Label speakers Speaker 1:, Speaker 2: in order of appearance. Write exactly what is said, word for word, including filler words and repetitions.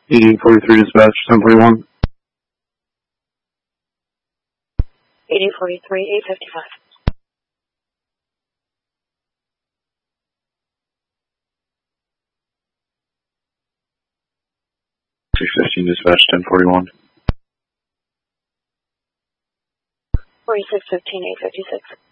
Speaker 1: eighty forty-three dispatch, ten forty-one.
Speaker 2: eighty forty-three, eight fifty-five.
Speaker 1: six fifteen dispatch, ten forty-one.
Speaker 2: forty-six fifteen, eight fifty-six.